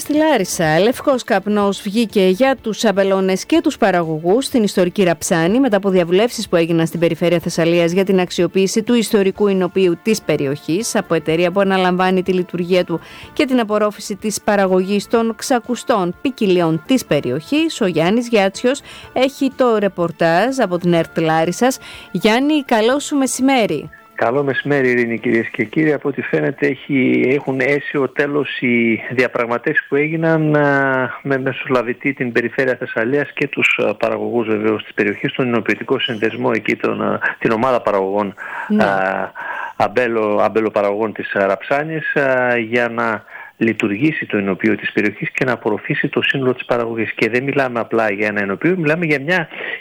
στη Λάρισα. Λευκός καπνός βγήκε για τους αμπελώνες και τους παραγωγούς στην ιστορική Ραψάνη μετά από διαβουλεύσεις που έγιναν στην περιφέρεια Θεσσαλίας για την αξιοποίηση του ιστορικού εινοποιείου της περιοχής από εταιρεία που αναλαμβάνει τη λειτουργία του και την απορρόφηση της παραγωγής των ξακουστών ποικιλίων της περιοχής. Ο Γιάννης Γιάτσιος έχει το ρεπορτάζ από την ΕΡΤ Λάρισσας. Γιάννη, καλό σου μεσημέρι. Καλό μεσημέρι, Ειρήνη, κυρίες και κύριοι. Από ό,τι φαίνεται έχουν έσει τέλος οι διαπραγματεύσεις που έγιναν με μεσολαβητή την περιφέρεια Θεσσαλίας και τους παραγωγούς βεβαίως της περιοχής, στον εινοποιητικό συνδεσμό εκεί, την ομάδα παραγωγών, αμπέλοπαραγωγών της Ραψάνης, για να λειτουργήσει το εινοποιείο της περιοχής και να απορροφήσει το σύνολο της παραγωγής. Και δεν μιλάμε απλά για ένα εινοποιείο, μιλάμε για μια